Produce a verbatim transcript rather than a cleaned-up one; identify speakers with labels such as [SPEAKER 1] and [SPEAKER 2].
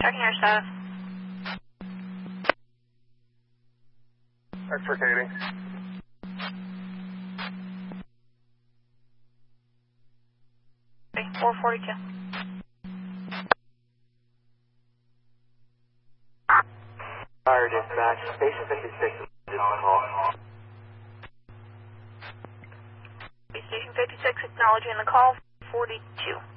[SPEAKER 1] Checking your status.
[SPEAKER 2] Extricating.
[SPEAKER 1] Okay, four forty-two.
[SPEAKER 3] Fire dispatch, station fifty-six is on call.
[SPEAKER 1] Station fifty-six acknowledging the call, forty-two.